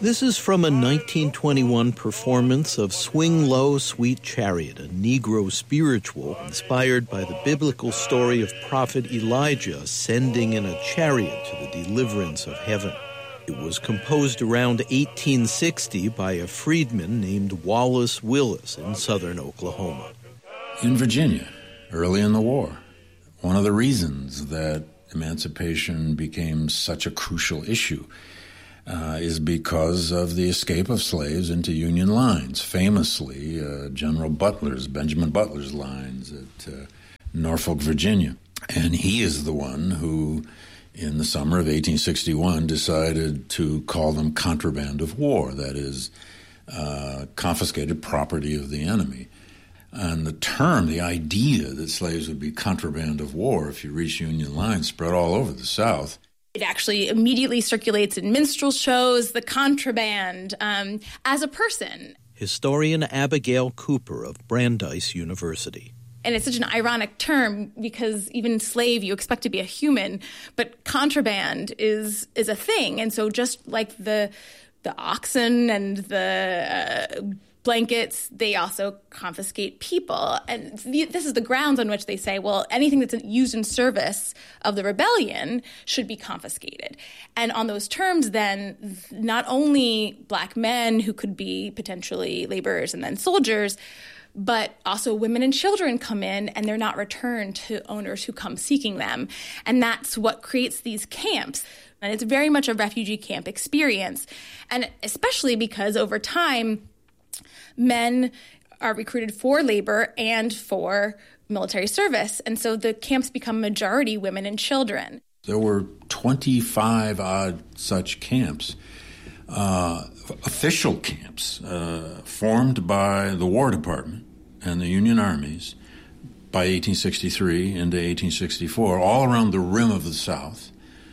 This is from a 1921 performance of Swing Low, Sweet Chariot, a Negro spiritual inspired by the biblical story of Prophet Elijah ascending in a chariot to the deliverance of heaven. It was composed around 1860 by a freedman named Wallace Willis in southern Oklahoma. In Virginia, early in the war, one of the reasons that emancipation became such a crucial issue is because of the escape of slaves into Union lines. Famously, Benjamin Butler's lines at Norfolk, Virginia. And he is the one who, in the summer of 1861, decided to call them contraband of war, that is, confiscated property of the enemy. And the idea that slaves would be contraband of war if you reach Union lines spread all over the South. It actually immediately circulates in minstrel shows, the contraband, as a person. Historian Abigail Cooper of Brandeis University. And it's such an ironic term because even slave, you expect to be a human, but contraband is a thing. And so just like the oxen and the blankets, they also confiscate people. And this is the grounds on which they say, well, anything that's used in service of the rebellion should be confiscated. And on those terms, then, not only Black men who could be potentially laborers and then soldiers, but also women and children come in and they're not returned to owners who come seeking them. And that's what creates these camps. And it's very much a refugee camp experience. And especially because over time, men are recruited for labor and for military service. And so the camps become majority women and children. There were 25-odd such camps, official camps, formed by the War Department and the Union armies by 1863 into 1864, all around the rim of the South.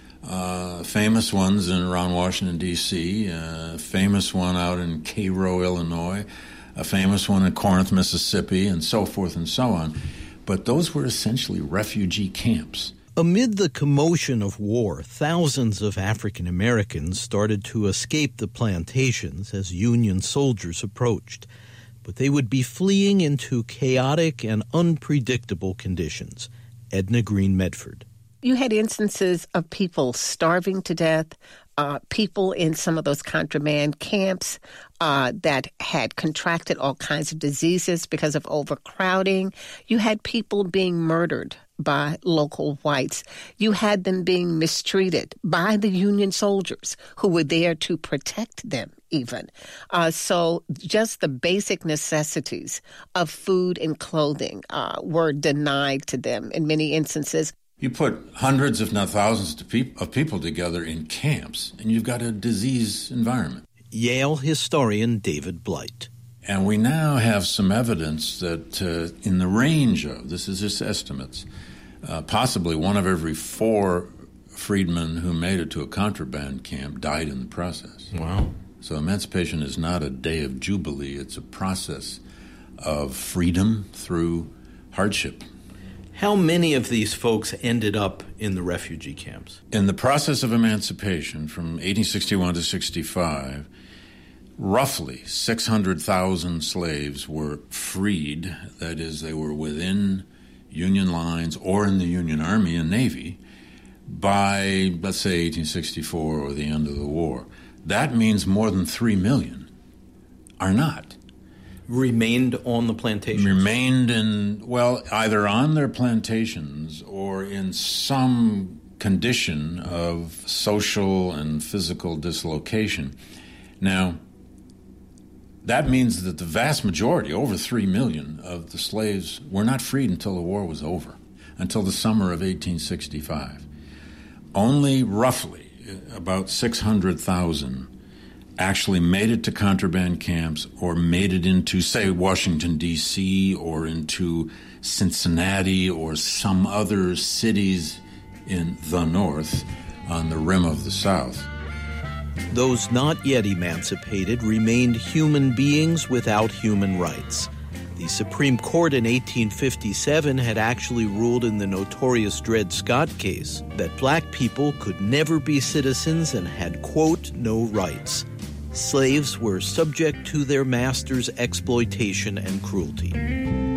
Famous ones around Washington, D.C., famous one out in Cairo, Illinois, a famous one in Corinth, Mississippi, and so forth and so on. But those were essentially refugee camps. Amid the commotion of war, thousands of African Americans started to escape the plantations as Union soldiers approached. But they would be fleeing into chaotic and unpredictable conditions. Edna Green Medford. You had instances of people starving to death, people in some of those contraband camps that had contracted all kinds of diseases because of overcrowding. You had people being murdered by local whites. You had them being mistreated by the Union soldiers who were there to protect them even. So just the basic necessities of food and clothing were denied to them in many instances. You put hundreds, if not thousands, of people together in camps, and you've got a disease environment. Yale historian David Blight. And we now have some evidence that in the range of, this is just estimates, possibly one of every 4 freedmen who made it to a contraband camp died in the process. Wow. So emancipation is not a day of jubilee. It's a process of freedom through hardship. How many of these folks ended up in the refugee camps? In the process of emancipation from 1861 to 65, roughly 600,000 slaves were freed. That is, they were within Union lines or in the Union Army and Navy by, let's say, 1864 or the end of the war. That means more than 3 million are not. Remained on the plantations? Remained either on their plantations or in some condition of social and physical dislocation. Now, that means that the vast majority, over 3 million of the slaves, were not freed until the war was over, until the summer of 1865. Only roughly about 600,000 actually made it to contraband camps or made it into, say, Washington, D.C., or into Cincinnati or some other cities in the North on the rim of the South. Those not yet emancipated remained human beings without human rights. The Supreme Court in 1857 had actually ruled in the notorious Dred Scott case that black people could never be citizens and had, quote, no rights. Slaves were subject to their master's exploitation and cruelty.